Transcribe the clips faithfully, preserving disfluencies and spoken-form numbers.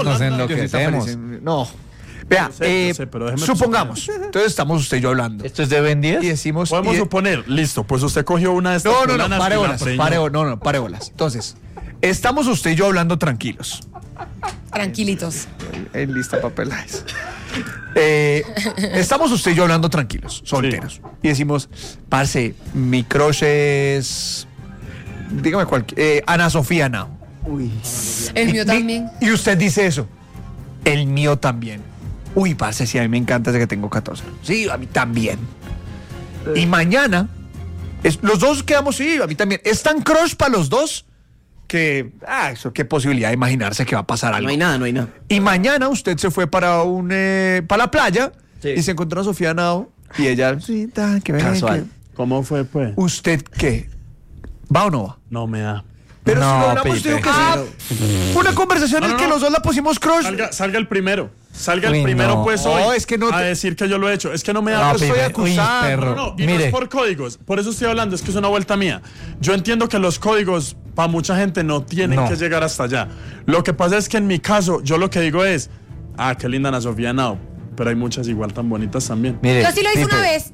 nos enloquecemos. No. Vea, Yo sé, eh, yo sé, pero déjeme supongamos, entonces estamos usted y yo hablando. ¿Esto es de Ben Díaz? Y decimos... Podemos y- suponer, listo, pues usted cogió una de estas No, no, no, fulanas pare y la bolas, preñó. pare, no, no, pare bolas. Entonces, estamos usted y yo hablando tranquilos. Tranquilitos. En lista papeles. Eh, estamos usted y yo hablando tranquilos, solteros. Sí. Y decimos, parce, mi crush es... Dígame cuál... Eh, Ana Sofía Now. Uy. El mío y, también. Y usted dice eso. El mío también. Uy, parce, sí, a mí me encanta desde que tengo catorce. Sí, a mí también. Eh. Y mañana, es, los dos quedamos, sí, a mí también. Es tan crush para los dos que, ah, eso, qué posibilidad de imaginarse que va a pasar algo. No hay nada, no hay nada. Y mañana usted se fue para un, eh, para la playa, sí, y se encontró a Sofía Nao y ella, sí, tal, que venga. Casual. Que... ¿Cómo fue, pues? ¿Usted qué? ¿Va o no va? No me da. Pero no, si lo hablamos, digo que ah, sí. Fue una conversación no, no, en que no. los dos la pusimos crush. Salga, salga el primero. Salga Uy, el primero, no. pues No, hoy. es que no te- A decir que yo lo he hecho. Es que no me da. No, estoy Pipe, acusando. uy, perro. No, no, y no Mire. es por códigos. Por eso estoy hablando, es que es una vuelta mía. Yo entiendo que los códigos para mucha gente no tienen No. que llegar hasta allá. Lo que pasa es que en mi caso, yo lo que digo es, ah, qué linda Ana Sofía Nao. Pero hay muchas igual tan bonitas también. Mire, Yo sí lo hice Pipe, una vez.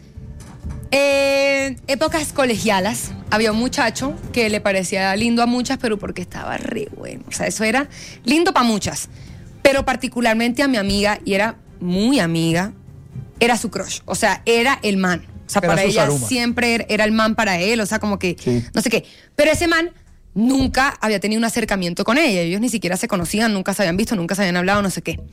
En épocas colegialas, había un muchacho que le parecía lindo a muchas, pero porque estaba re bueno. O sea, eso era lindo para muchas. Pero particularmente a mi amiga, y era muy amiga, era su crush. O sea, era el man. O sea, Era para su ella Saruma. siempre era- era el man para él. O sea, como que, Sí. no sé qué. Pero ese man nunca había tenido un acercamiento con ella. Ellos ni siquiera se conocían, nunca se habían visto, nunca se habían hablado, no sé qué.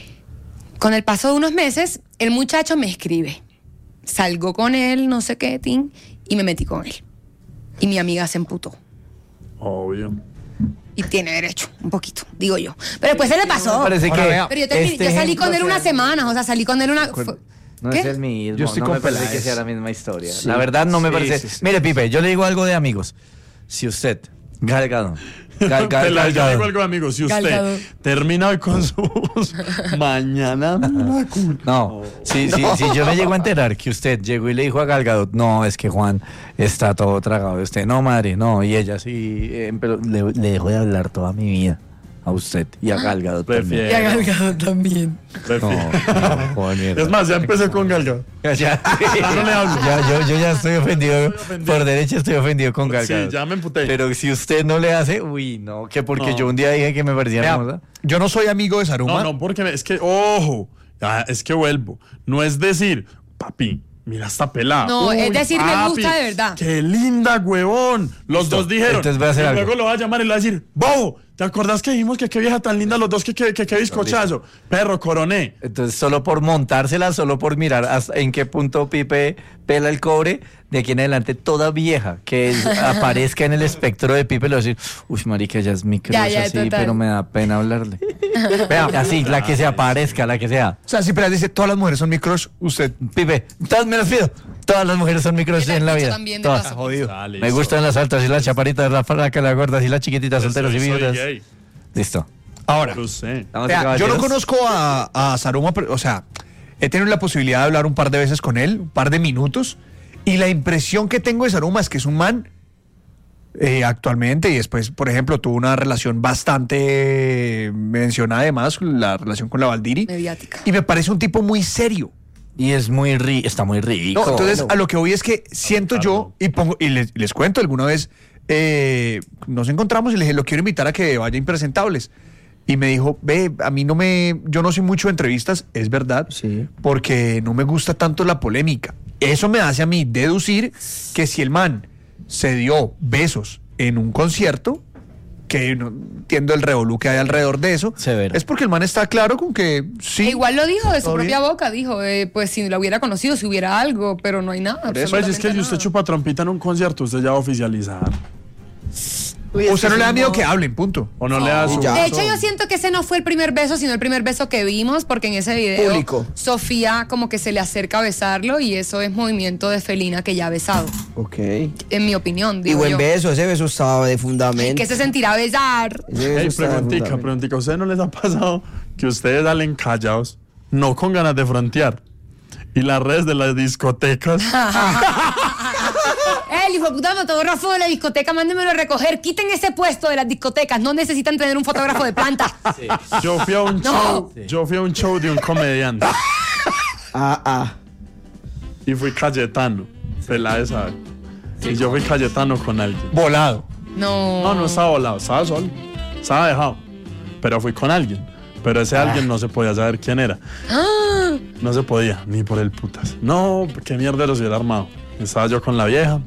Con el paso de unos meses, el muchacho me escribe. Salgo con él, no sé qué, tin, y me metí con él. Y mi amiga se emputó. Obvio. Y tiene derecho, un poquito, digo yo. Pero después se le pasó. me parece Ahora que vea, Pero yo, terminé- este yo salí ejemplo con él sea- unas semanas, o sea, salí con él una... fue- No ¿Qué? es el mismo. Yo estoy no con me parece Peláez. que sea la misma historia. Sí. La verdad no me Sí, parece. sí, sí. Mire, Pipe, yo le digo algo de amigos. Si usted, Gal Gadot, Gal, Gal, Peláez, Gal yo le digo Gadot. algo, amigo. Si Gal usted Gadot. termina hoy con sus mañana me la cul- No, si, si, si yo me llego a enterar que usted llegó y le dijo a Gal Gadot, no, es que Juan está todo tragado de usted. No, madre, no. Y ella sí, eh, pero le, le dejo de hablar toda mi vida a usted y a Gal Gadot también. Y a Gal Gadot también. No, no, joder, mierda. Es más, ya empecé con Galga. Ya, ya, no le hablo. ya, yo, yo ya estoy ofendido, Estoy ofendido. por derecha estoy ofendido con Gal Sí, Gadot. ya me emputé. Pero si usted no le hace, uy, no, que porque No. yo un día dije que me parecía Vea, hermosa. yo no soy amigo de Saruma. No, no, porque me- es que, ojo, ya, es que vuelvo. No es decir, papi, mira esta pelada. No, es decir, me papi, gusta de verdad. Qué linda, huevón. Los Listo, dos dijeron. entonces voy a hacer y algo. luego lo va a llamar y le va a decir, bobo, ¿te acordás que dijimos que qué vieja tan linda los dos, que qué que, que bizcochazo? Perro, coroné. Entonces, solo por montársela, solo por mirar hasta en qué punto Pipe pela el cobre, de aquí en adelante toda vieja que es- aparezca en el espectro de Pipe le va a decir, uy, marica, ya es mi crush Ya, ya, así, total. pero me da pena hablarle. Vea, así, la que se aparezca, la que sea. O sea, si Peláez dice, todas las mujeres son mi crush, usted... Pipe, todas me las pido. Todas las mujeres son mi crush Yo en la te escucho vida. también de Todas. paso. Jodido. Ah, Me listo. gustan las altas y las chaparitas, las flacas, las gordas y las chiquititas, Yo solteros y soy- soy viudas. gay. Listo. Ahora, Lo sé. ¿Estamos vea, yo no caballeros? conozco a, a Saruma, pero, o sea, he tenido la posibilidad de hablar un par de veces con él, un par de minutos, y la impresión que tengo de Saruma es que es un man eh, actualmente, y después, por ejemplo, tuvo una relación bastante mencionada además, la relación con la Valdiri, Mediática. y me parece un tipo muy serio. Y es muy rico, está muy rico. No, entonces a lo que voy es que siento yo, y pongo y les, les cuento, alguna vez eh, nos encontramos y le dije, lo quiero invitar a que vaya a Impresentables. Y me dijo, ve, a mí no me, yo no soy mucho de entrevistas, es verdad, Sí. porque no me gusta tanto la polémica. Eso me hace a mí deducir que si el man se dio besos en un concierto, que no entiendo el revolú que hay alrededor de eso, Severo. es porque el man está claro con que sí. E igual lo dijo de su ¿Todo propia bien? boca, dijo, eh, pues si lo hubiera conocido, si hubiera algo, pero no hay nada. Por eso, Pues es que absolutamente si usted nada. chupa trompita en un concierto, usted ya va a oficializar. Uy, es O sea, que no le da eso miedo no- que hablen, punto. O no le da su. ya. De hecho, yo siento que ese no fue el primer beso, sino el primer beso que vimos, porque en ese video Público. Sofía como que se le acerca a besarlo y eso es movimiento de felina que ya ha besado, Ok. en mi opinión, Y digo buen yo. beso, ese beso estaba de fundamento. ¿Qué se sentirá besar? Ese beso Hey, estaba de preguntica, fundamento. preguntica. ¿A ustedes no les ha pasado que ustedes salen callados, no con ganas de frontear? Y las redes de las discotecas. ¡Ey, el hijo de puta fotógrafo de la discoteca, mándenmelo a recoger. Quiten ese puesto de las discotecas. No necesitan tener un fotógrafo de planta. Sí. Yo fui a un No. show, Sí. yo fui a un show de un comediante Ah, ah. y fui Cayetano. Peláez sabe. Y yo fui Cayetano con alguien. Volado. No. No, no estaba volado, estaba solo. Estaba dejado. Pero fui con alguien. Pero ese alguien no se podía saber quién era. No se podía, ni por el putas. No, qué mierdero se hubiera armado. Estaba yo con la vieja.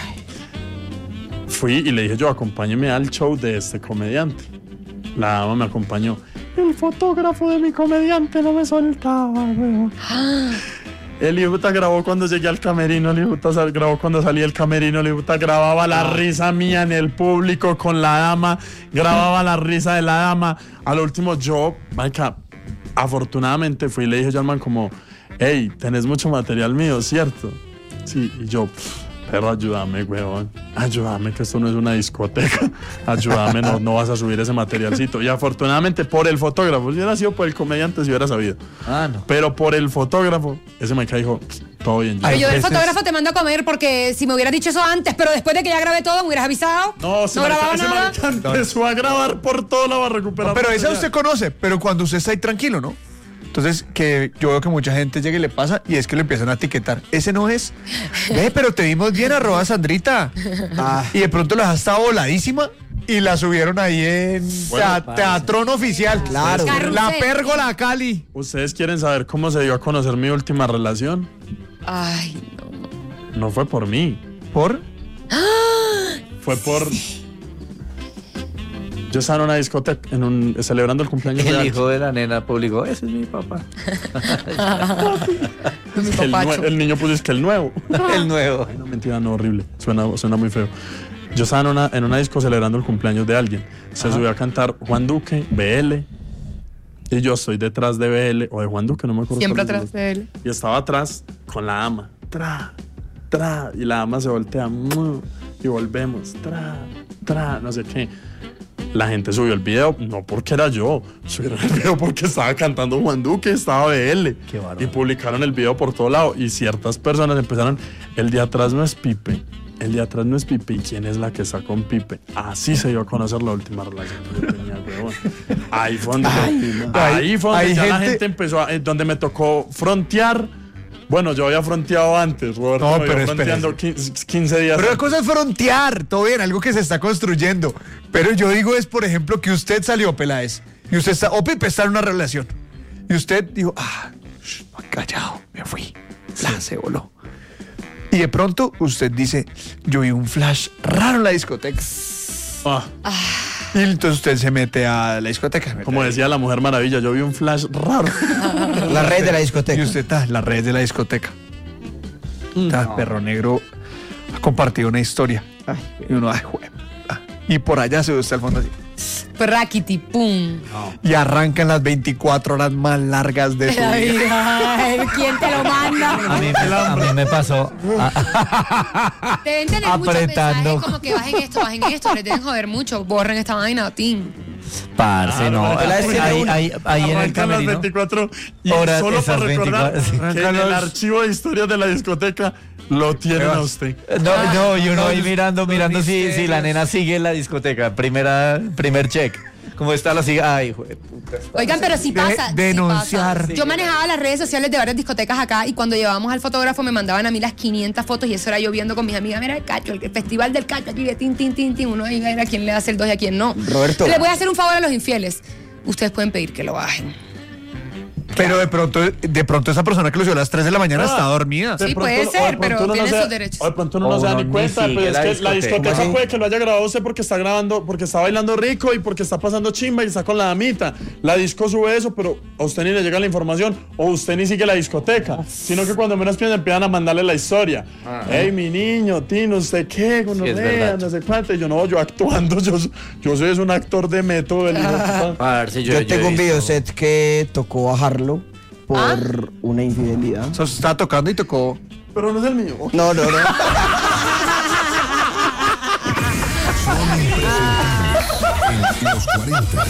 Fui y le dije yo, acompáñeme al show de este comediante. La dama me acompañó. El fotógrafo de mi comediante no me soltaba, weón. El hijo de puta grabó cuando llegué al camerino, el hijo de puta sal- grabó cuando salí del camerino, el hijo de puta grababa la risa mía en el público con la dama, grababa la risa de la dama. Al último yo, marica, afortunadamente fui y le dije yo al man como, hey, tenés mucho material mío, ¿cierto? Sí, y yo, pero ayúdame, weón, ayúdame que esto no es una discoteca, ayúdame, no, no vas a subir ese materialcito. Y afortunadamente por el fotógrafo, si hubiera sido por el comediante, si hubiera sabido. Ah, no. Pero por el fotógrafo, ese me dijo, todo bien. Pero yo del veces- fotógrafo te mando a comer porque si me hubieras dicho eso antes, pero después de que ya grabé todo, me hubieras avisado. No, se no grababa ese nada. marica empezó a grabar por todo lado a recuperar. No, pero esa material. usted conoce, pero cuando usted está ahí tranquilo, ¿no? Entonces, que yo veo que mucha gente llega y le pasa y es que le empiezan a etiquetar. Ese no es. Ve, pero te vimos bien, arroba Sandrita. Ah. Y de pronto las ha estado voladísima y la subieron ahí en Bueno, tea- parce. Teatrón Oficial. Claro. Carrusel. La Pérgola Cali. ¿Ustedes quieren saber cómo se dio a conocer mi última relación? Ay, no. No fue por mí, ¿Por? fue por... Yo estaba en una discoteca, en un, celebrando el cumpleaños de El alguien. hijo de la nena publicó, ese es mi papá. Mi El, papacho. nue- el niño puso es que el nuevo. El nuevo. Ay, no, mentira, no, horrible. Suena, suena muy feo. Yo estaba en una, en una disco celebrando el cumpleaños de alguien. Se subió a cantar Juan Duque, B L. Y yo estoy detrás de B L o de Juan Duque, no me acuerdo. Siempre cuál atrás los dos. de él. Y estaba atrás con la dama. Tra, tra. Y la dama se voltea. mu, Y volvemos. Tra, tra. No sé qué. La gente subió el video, no porque era yo, subieron el video porque estaba cantando Juan Duque, estaba B L. Qué bárbaro. Y publicaron el video por todo lado. Y ciertas personas empezaron, el de atrás no es Pipe, el de atrás no es Pipe. ¿Y quién es la que está con Pipe? Así se dio a conocer la última relación que yo tenía, huevón. Ahí fue donde, ahí fue donde hay ya la gente- gente empezó, a, eh, donde me tocó frontear. Bueno, yo había fronteado antes, Roberto. No, me pero vio fronteando quince, quince días. Pero la antes. cosa es frontear, todo bien, algo que se está construyendo. Pero yo digo es, por ejemplo, que usted salió, Peláez, y usted está, o Pipe está en una relación. Y usted dijo, ah, shh, callado, me fui. La se voló. Y de pronto usted dice, yo vi un flash raro en la discoteca. Ah, Y entonces usted se mete a la discoteca. como decía la Mujer Maravilla, yo vi un flash raro. La red de la Y discoteca. usted está en las redes de la discoteca. Está, Perro Negro ha compartido una historia. Ay, Y uno, ay, jue- ah. Y por allá se ve usted al fondo así. Prakiti, pum. Y arrancan las veinticuatro horas más largas de su La vida. vida. ¿Quién te lo A manda? mí, me- a mí me pasó. ah, Deben tener muchos Apretando. mensajes como que bajen esto, bajen esto, le deben joder mucho, borren esta vaina, tin. Parce, no. pero Ahí, tiene ahí, una. ahí, ahí en el Arrancan las camerino. veinticuatro y Horas, solo esas para recordar veinticuatro, sí. que en el Arrancan los- archivo de historias de la discoteca lo tienen a usted. No, no, y uno ahí los- mirando, los mirando si, si misterios. la nena sigue en la discoteca. Primera, primer check. ¿Cómo está la sigue? Ay, hijo de puta. Oigan, pero sí De- pasa. sí denunciar. pasa. Yo manejaba las redes sociales de varias discotecas acá y cuando llevábamos al fotógrafo me mandaban a mí las quinientas fotos y eso era yo viendo con mis amigas. Mira el cacho, el festival del cacho aquí de tin, tin, tin, tin. Uno iba a ver a quién le hace el dos y a quién no. Roberto. Les voy a hacer un favor a los infieles. Ustedes pueden pedir que lo bajen. Pero de pronto, de pronto esa persona que lo subió a las tres de la mañana Ah. está dormida. De Sí, puede pronto- ser, o de pronto pero uno tiene no se- sus derechos. O de pronto uno no O se da uno ni ni cuenta, sigue pero es la que la discoteca. discoteca ¿Cómo así? puede que lo haya grabado usted porque está grabando, porque está bailando rico y porque está pasando chimba y está con la damita. La disco sube eso, pero a usted ni le llega la información o usted ni sigue la discoteca, sino que cuando menos piensan empiezan a mandarle la historia. Hey, mi niño, Tino, ¿usted qué? Sí, es Gonorrea, verdad. no sé cuánto. Y yo no, yo actuando, yo, yo soy es un actor de método. El hijo de puta. Parce, Yo, yo, yo tengo he un visto- videoset que tocó bajarlo por ¿Ah? una infidelidad. O sea, estaba tocando y tocó. Pero no es el mío. No, no, no. En los cuarenta.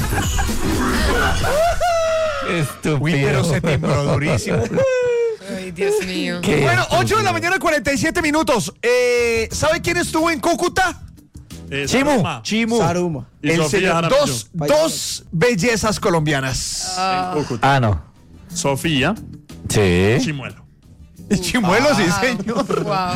Estúpido. Uy, pero se timbró durísimo. Ay, Dios mío. ¿Qué? Bueno, ocho de la mañana, cuarenta y siete minutos. Eh, ¿Sabe quién estuvo en Cúcuta? Eh, Chimu, Saruma, Chimu. Saruma. Y El Sofía señor- Jaramillo. dos, dos bellezas colombianas. En Cúcuta. Ah, no. Sofía, Sí. Chimuelo. Chimuelo, sí, señor. Wow.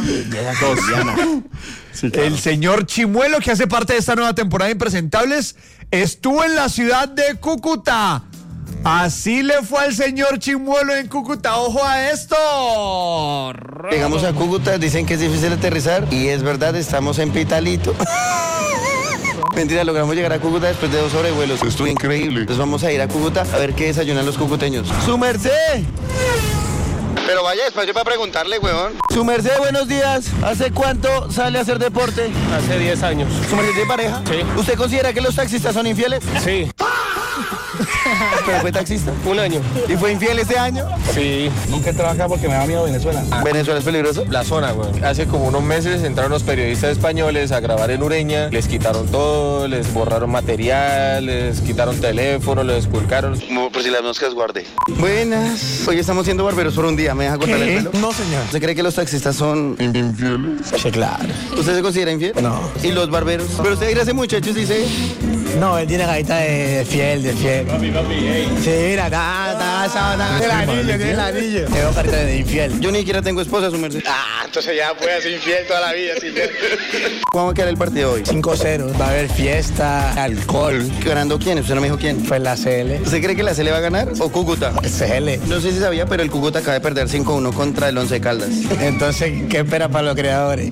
Sí, claro. El señor Chimuelo, que hace parte de esta nueva temporada de Impresentables, estuvo en la ciudad de Cúcuta. Así le fue al señor Chimuelo en Cúcuta. ¡Ojo a esto! Llegamos a Cúcuta, dicen que es difícil aterrizar y es verdad, estamos en Pitalito. Mentira, logramos llegar a Cúcuta después de dos sobrevuelos. Estuvo increíble. Entonces vamos a ir a Cúcuta a ver qué desayunan los cucuteños. ¡Su merced! Pero vaya despacio para preguntarle, huevón. Su merced, buenos días. ¿Hace cuánto sale a hacer deporte? Hace diez años. ¿Su merced tiene pareja? Sí. ¿Usted considera que los taxistas son infieles? Sí, Pero fue taxista. un año. ¿Y fue infiel ese año? Sí. Nunca he trabajado porque me da miedo Venezuela. ¿Venezuela es peligroso? La zona, güey. Hace como unos meses entraron los periodistas españoles a grabar en Ureña. Les quitaron todo, les borraron material, les quitaron teléfono, les expulcaron. Como por si las moscas guarde. Buenas. Hoy estamos siendo barberos por un día. ¿Me deja cortarle el pelo? No, señor. ¿Usted cree que los taxistas son infieles? Sí, claro. ¿Usted se considera infiel? No. ¿Y los barberos? Pero usted dirá a ese muchacho y dice... No, él tiene carita de, de fiel, de fiel. Sí, mira, está, está, está, está, el anillo, tiene el anillo. Tengo carita de infiel. Yo ni siquiera tengo esposa, su merced. Ah, entonces ya puede ser infiel toda la vida. ¿Sí? ¿Cómo va a quedar el partido hoy? cinco cero. Va a haber fiesta, alcohol. ¿Ganando quién? Usted no me dijo quién. Pues la C L. ¿Usted cree que la C le va a ganar o Cúcuta? C L. No sé si sabía, pero el Cúcuta acaba de perder cinco uno contra el Once Caldas. Entonces, ¿qué espera para los creadores?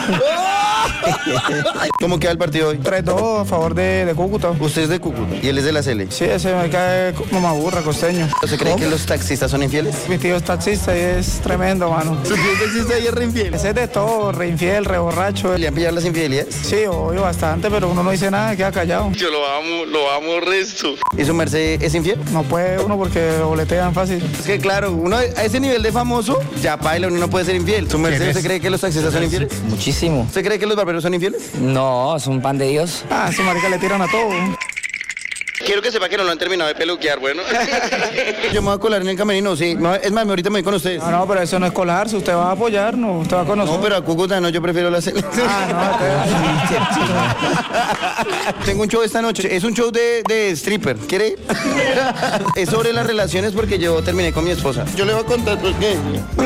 ¿Cómo queda el partido hoy? tres dos a favor de, de Cúcuta. Usted es de Cúcuta y él es de la C L. Sí, ese me cae como maburra, costeño. ¿Usted cree que los taxistas son infieles? Mi tío es taxista y es tremendo, mano. ¿Su tío es taxista y es re infiel? Ese es de todo, re infiel, re borracho. ¿Le han pillado las infidelidades? Sí, obvio, bastante, pero uno no dice nada, queda callado. Yo lo amo, lo amo resto. ¿Y su merced es infiel? No puede uno porque lo boletean fácil. Es que claro, uno a ese nivel de famoso, ya baila, uno no puede ser infiel. ¿Su merced usted cree que los taxistas son infieles? Muchísimo. ¿Usted cree que los barberos son infieles? No, es un pan de Dios. Ah, su marica le tiran a todo. Quiero que sepa que no lo han terminado de peluquear, bueno. Yo me voy a colar en el camerino, sí. Me voy- Es más, ahorita me voy con ustedes. No, no, pero eso no es colarse, usted va a apoyarnos, usted va a conocer. No, pero a Cúcuta no, yo prefiero la selección. Ah, Tengo un show esta noche. Es un show de, de stripper. ¿Quiere ir? Es sobre las relaciones porque yo terminé con mi esposa. Yo le voy a contar por qué.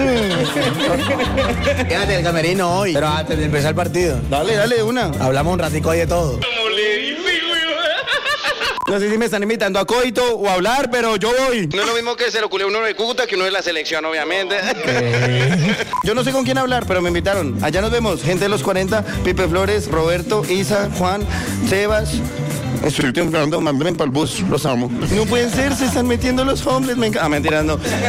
Quédate el camerino hoy. Pero antes de empezar el partido, Dale, dale, de una. hablamos un ratico hoy de todo. No sé si me están invitando a coito o a hablar, pero yo voy. No es lo mismo que se le ocurrió uno de Cúcuta que uno de la selección, obviamente. Yo no sé con quién hablar, pero me invitaron. Allá nos vemos. Gente de los cuarenta, Pipe Flores, Roberto, Isa, Juan, Sebas. Estoy temblando, mándenme para el bus, los amo. No pueden ser, se están metiendo los hombres. Me enc- ah, mentira, no. ¿Usted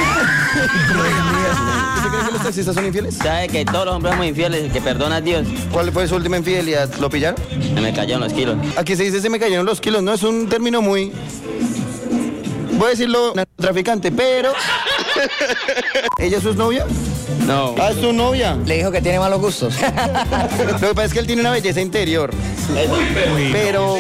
cree que los taxistas son infieles? Sabe que todos los hombres somos infieles, que perdona a Dios. ¿Cuál fue su última infidelidad? ¿Lo pillaron? Se me cayeron los kilos. Aquí se dice se me cayeron los kilos, no es un término muy... Voy a decirlo traficante, pero... ¿Ella es su novia? No. Ah, es su novia. Le dijo que tiene malos gustos. Lo que pasa es que él tiene una belleza interior. Pero...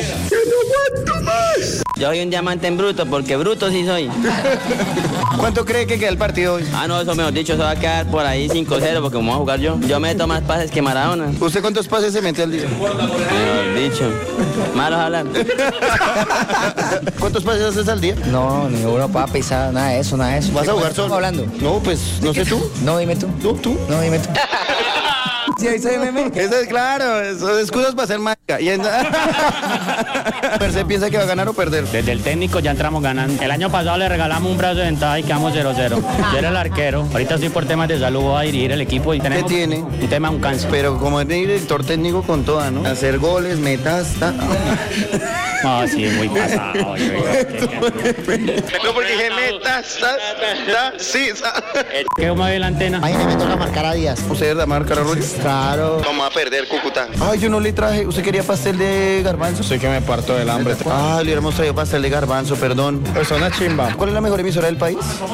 Yo soy un diamante en bruto, porque bruto sí soy. ¿Cuánto cree que queda el partido hoy? Ah, no, eso mejor dicho, eso va a quedar por ahí cinco cero, porque como voy a jugar yo. Yo meto más pases que Maradona. ¿Usted cuántos pases se mete al día? Mejor dicho. Malos hablar. ¿Cuántos pases haces al día? No, ninguno para pisar, nada de eso, nada de eso. ¿Vas a jugar ¿Estamos solo? hablando? No, pues, no sé tú. No, dime tú. ¿Tú? ¿Tú? No, dime tú. Sí, ahí soy meme. Eso es claro, eso es excusas para ser mágica. Y en... ¿Merced piensa que va a ganar o perder? Desde el técnico ya entramos ganando. El año pasado le regalamos un brazo de ventaja y quedamos cero cero. Yo era el arquero. Ahorita estoy por temas de salud, voy a dirigir el equipo y tenemos ¿Qué tiene? un tema, un cáncer. Pero como es director técnico con toda, ¿no? Hacer goles, metas, ta... No, sí, muy pasado. oye, oye, No, porque dije metas, ta, ta, sí, sa... ¿Qué mueve la antena? Ahí me toca marcar a Díaz. ¿Usted es verdad, marcar a Rolly? Claro. Vamos a perder, Cúcuta. Ay, yo no le traje. ¿Usted quería pastel de garbanzo? Soy que me parto del hambre. Ah, le hubiéramos traído pastel de garbanzo, perdón. Persona chimba. ¿Cuál es la mejor emisora del país?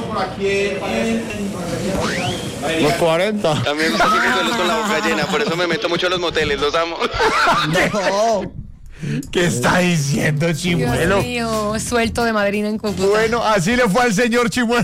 Los cuarenta. También me gusta así que sueles con la boca llena, por eso me meto mucho a los moteles, los amo. ¿Qué está diciendo Dios Chimuelo? mío, suelto de madrina en Cúcuta. Bueno, así le fue al señor Chimuelo.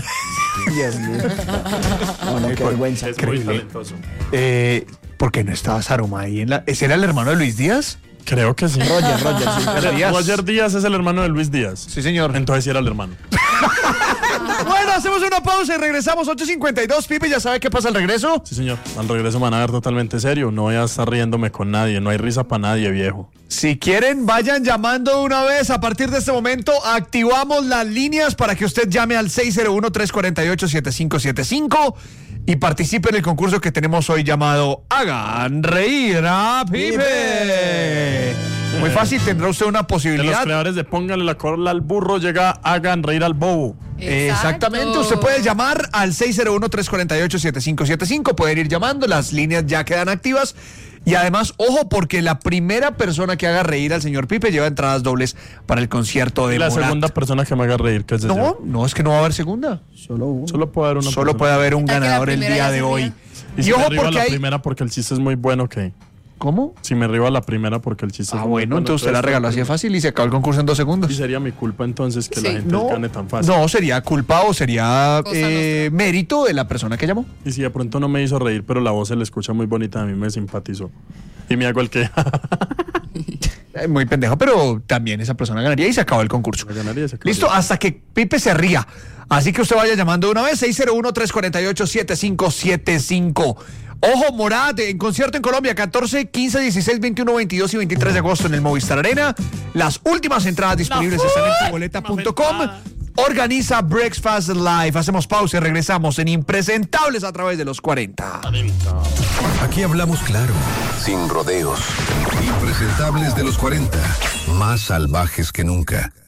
Dios mío. No, no, qué vergüenza. Es muy talentoso. Eh, ¿Por qué no estaba Saruma ahí en la... ¿Ese era el hermano de Luis Díaz? Creo que sí. Roger, Roger, sí. Roger Díaz. Roger Díaz es el hermano de Luis Díaz. Sí, señor. Entonces sí era el hermano. Bueno, hacemos una pausa y regresamos ocho cincuenta y dos. Pipe, ¿ya sabe qué pasa al regreso? Sí, señor. Al regreso me van a ver totalmente serio. No voy a estar riéndome con nadie. No hay risa para nadie, viejo. Si quieren, vayan llamando de una vez. A partir de este momento, activamos las líneas para que usted llame al seis cero uno, tres cuatro ocho, siete cinco siete cinco y participe en el concurso que tenemos hoy llamado Hagan Reír a Pipe. Muy fácil, tendrá usted una De los posibilidad. creadores de Póngale la cola al burro llega Hagan Reír al bobo. Exactamente, usted puede llamar al seis cero uno, tres cuatro ocho, siete cinco siete cinco, pueden ir llamando, las líneas ya quedan activas y además, ojo, porque la primera persona que haga reír al señor Pipe lleva entradas dobles para el concierto de Y la Morat. segunda persona que me haga reír, que es No, yo. no, es que no va a haber segunda. Solo uno. Solo puede haber una Solo persona. puede haber un Hasta que la ganador el primera día ya de se hoy. ría. Y Y si ojo me arriba porque la hay... primera porque el chiste es muy bueno, ¿qué? ¿Cómo? Si me arriba la primera porque el chiste Ah, es muy bueno, entonces usted la regaló así de fácil y se acabó el concurso en dos segundos. Y sería mi culpa entonces que la Sí. gente No, gane tan fácil. no, sería culpa o sería Cosa eh, mérito de la persona que llamó. Y si de pronto no me hizo reír, pero la voz se le escucha muy bonita, a mí me simpatizó. Y me hago el que... Eh, Muy pendejo, pero también esa persona ganaría y se acabó el concurso. ganaría, se acabó. Listo, hasta que Pipe se ría. Así que usted vaya llamando de una vez, seis cero uno, tres cuatro ocho, siete cinco siete cinco. Ojo, Morat, en concierto en Colombia, catorce, quince, dieciséis, veintiuno, veintidós y veintitrés de agosto en el Movistar Arena. Las últimas entradas disponibles están en tu boleta punto com. Organiza Breakfast Live. Hacemos pausa y regresamos en Impresentables a través de los cuarenta. Aquí hablamos claro, sin rodeos. Impresentables de los cuarenta, más salvajes que nunca.